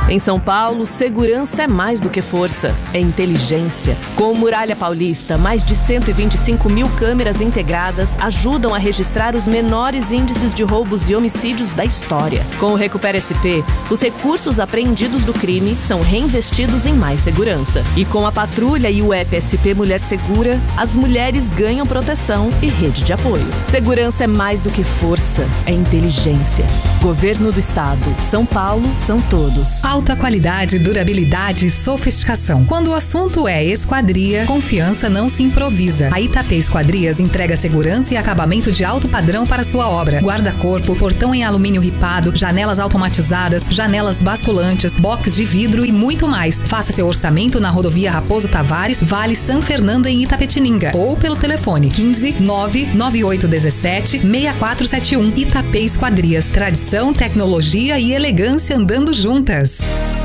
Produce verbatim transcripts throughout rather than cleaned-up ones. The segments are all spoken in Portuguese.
Em São Paulo, segurança é mais do que força, é inteligência. Com o Muralha Paulista, mais de cento e vinte e cinco mil câmeras integradas ajudam a registrar os menores índices de roubos e homicídios da história. Com o Recupera S P, os recursos apreendidos do crime são reinvestidos em mais segurança. E com a patrulha e o app S P Mulher Segura, as mulheres ganham proteção e rede de apoio. Segurança é mais do que força, é inteligência. Governo do Estado. São Paulo, são todos. Alta qualidade, durabilidade e sofisticação. Quando o assunto é esquadria, confiança não se improvisa. A Itapê Esquadrias entrega segurança e acabamento de alto padrão para sua obra. Guarda-corpo, portão em alumínio ripado, janelas automatizadas, janelas basculantes, box de vidro e muito mais. Faça seu orçamento na rodovia Raposo Tavares, Vale São Fernando em Itapetininga ou pelo telefone quinze, nove nove oito dezessete, seis quatro sete um. Itapê Esquadrias, tradição, tecnologia e elegância andando juntas.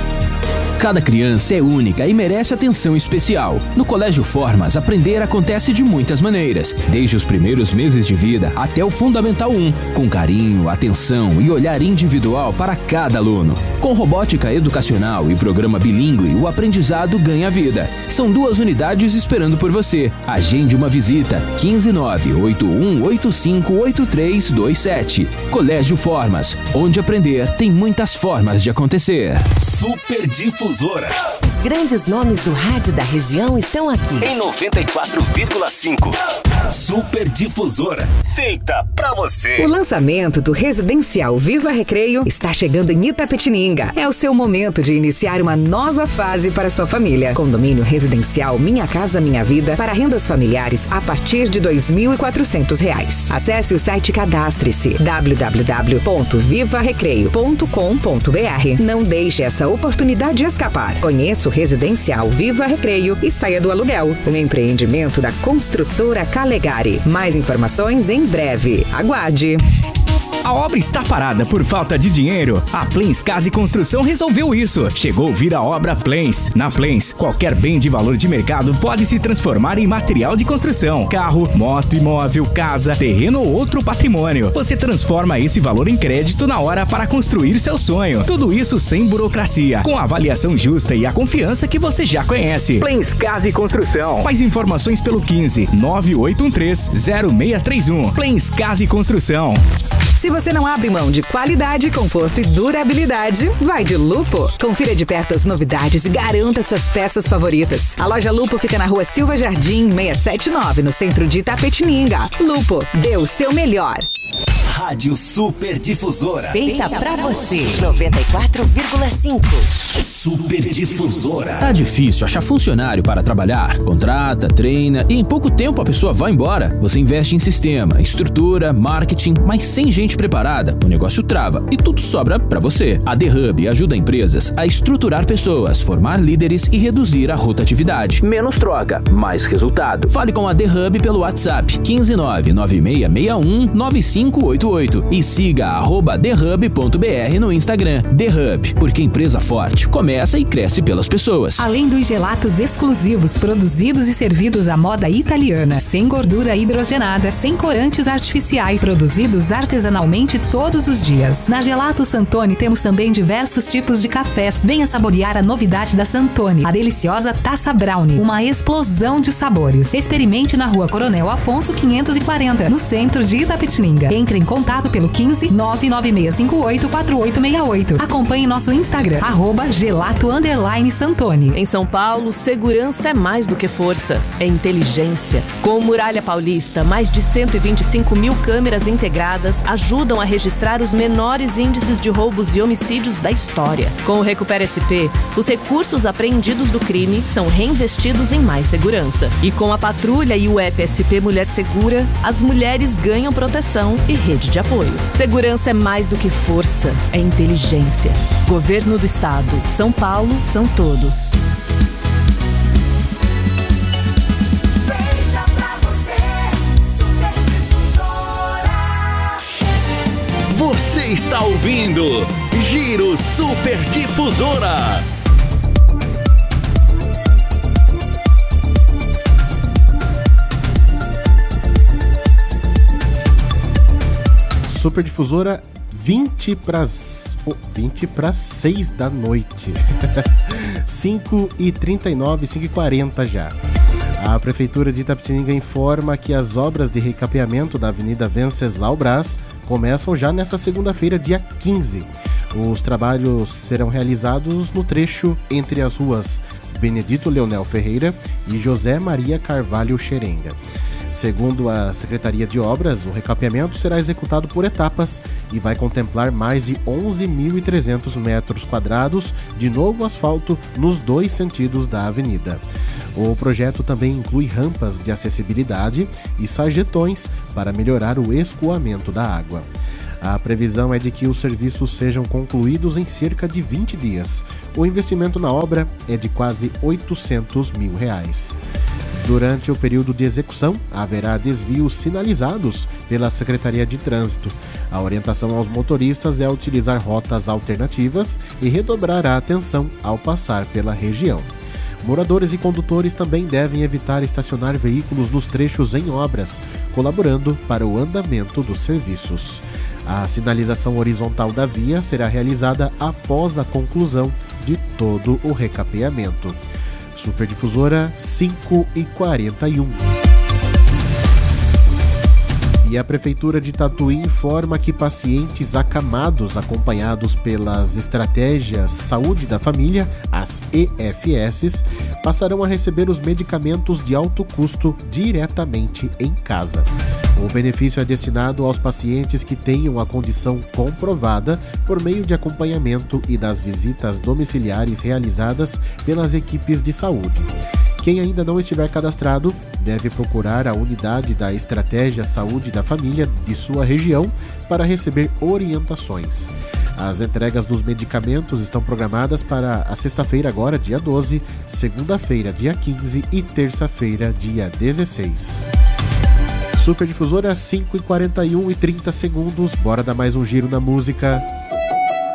Cada criança é única e merece atenção especial. No Colégio Formas, aprender acontece de muitas maneiras, desde os primeiros meses de vida até o Fundamental um, com carinho, atenção e olhar individual para cada aluno. Com robótica educacional e programa bilíngue, o aprendizado ganha vida. São duas unidades esperando por você. Agende uma visita. quinze nove oito um oito cinco oito três dois sete. Colégio Formas, onde aprender tem muitas formas de acontecer. Super Difusora. Os grandes nomes do rádio da região estão aqui. Em noventa e quatro vírgula cinco. Super Difusora. Feita pra você. O lançamento do Residencial Viva Recreio está chegando em Itapetininga. É o seu momento de iniciar uma nova fase para sua família. Condomínio residencial Minha Casa Minha Vida para rendas familiares a partir de dois mil e quatrocentos reais. Acesse o site e cadastre-se w w w ponto viva recreio ponto com ponto b r. Não deixe essa oportunidade escapar. Conheça o Residencial Viva Recreio e saia do aluguel. Um empreendimento da construtora Calegari. Mais informações em breve. Aguarde. A obra está parada por falta de dinheiro? A Plens Casa e Construção resolveu isso. Chegou vir a obra Plens. Na Plens, qualquer bem de valor de mercado pode se transformar em material de construção. Carro, moto, imóvel, casa, terreno ou outro patrimônio. Você transforma esse valor em crédito na hora para construir seu sonho. Tudo isso sem burocracia, com a avaliação justa e a confiança que você já conhece. Plens Casa e Construção. Mais informações pelo quinze, nove oito um três, zero seis três um. Plens Casa e Construção. Se você não abre mão de qualidade, conforto e durabilidade, vai de Lupo. Confira de perto as novidades e garanta suas peças favoritas. A loja Lupo fica na rua Silva Jardim, seiscentos e setenta e nove, no centro de Itapetininga. Lupo, dê o seu melhor. Rádio Super Difusora. Feita pra você. noventa e quatro vírgula cinco. Super Difusora. Tá difícil achar funcionário para trabalhar? Contrata, treina e em pouco tempo a pessoa vai embora. Você investe em sistema, estrutura, marketing, mas sem gente preparada, o negócio trava e tudo sobra para você. A The Hub ajuda empresas a estruturar pessoas, formar líderes e reduzir a rotatividade. Menos troca, mais resultado. Fale com a The Hub pelo WhatsApp quinze nove nove seis seis um nove cinco oito oito e siga arroba the hub ponto b r no Instagram. The Hub, porque empresa forte começa e cresce pelas pessoas. Além dos gelatos exclusivos produzidos e servidos à moda italiana, sem gordura hidrogenada, sem corantes artificiais, produzidos artesanalmente todos os dias. Na Gelato Santoni temos também diversos tipos de cafés. Venha saborear a novidade da Santoni, a deliciosa Taça Brownie, uma explosão de sabores. Experimente na Rua Coronel Afonso quinhentos e quarenta, no centro de Itapetininga. Entre em contato pelo quinze, nove nove seis cinco oito, quatro oito seis oito. Acompanhe nosso Instagram, arroba gelato underline Santoni. Em São Paulo, segurança é mais do que força, é inteligência. Com o Muralha Paulista, mais de cento e vinte e cinco mil câmeras integradas ajudam a registrar os menores índices de roubos e homicídios da história. Com o Recupera S P, os recursos apreendidos do crime são reinvestidos em mais segurança. E com a patrulha e o app S P Mulher Segura, as mulheres ganham proteção e rede de apoio. Segurança é mais do que força, é inteligência. Governo do Estado. São Paulo, são todos. Você está ouvindo Giro Super Difusora. Super Difusora, vinte para as vinte para seis da noite. cinco e trinta e nove, cinco e quarenta já. A Prefeitura de Itapetininga informa que as obras de recapeamento da Avenida Venceslau Braz começam já nesta segunda-feira, dia quinze. Os trabalhos serão realizados no trecho entre as ruas Benedito Leonel Ferreira e José Maria Carvalho Xerenga. Segundo a Secretaria de Obras, o recapeamento será executado por etapas e vai contemplar mais de onze mil e trezentos metros quadrados de novo asfalto nos dois sentidos da avenida. O projeto também inclui rampas de acessibilidade e sarjetões para melhorar o escoamento da água. A previsão é de que os serviços sejam concluídos em cerca de vinte dias. O investimento na obra é de quase oitocentos mil reais. Durante o período de execução, haverá desvios sinalizados pela Secretaria de Trânsito. A orientação aos motoristas é utilizar rotas alternativas e redobrar a atenção ao passar pela região. Moradores e condutores também devem evitar estacionar veículos nos trechos em obras, colaborando para o andamento dos serviços. A sinalização horizontal da via será realizada após a conclusão de todo o recapeamento. Superdifusora cinco e quarenta e um. E a Prefeitura de Tatuí informa que pacientes acamados acompanhados pelas Estratégias Saúde da Família, as E F S, passarão a receber os medicamentos de alto custo diretamente em casa. O benefício é destinado aos pacientes que tenham a condição comprovada por meio de acompanhamento e das visitas domiciliares realizadas pelas equipes de saúde. Quem ainda não estiver cadastrado deve procurar a unidade da Estratégia Saúde da Família de sua região para receber orientações. As entregas dos medicamentos estão programadas para a sexta-feira agora, dia doze, segunda-feira, dia quinze e terça-feira, dia dezesseis. Superdifusora cinco e quarenta e um e trinta segundos, bora dar mais um giro na música.